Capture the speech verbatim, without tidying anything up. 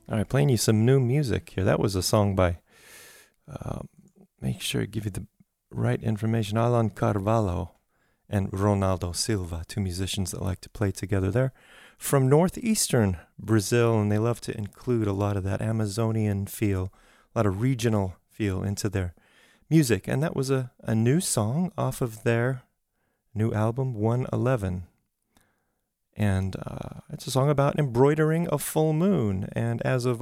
All right, playing you some new music here. That was a song by, uh, make sure I give you the right information, Alan Carvalho and Ronaldo Silva, two musicians that like to play together. They're from northeastern Brazil, and they love to include a lot of that Amazonian feel, a lot of regional feel into their music. And that was a, a new song off of their new album, one eleven. And uh, it's a song about embroidering a full moon. And as of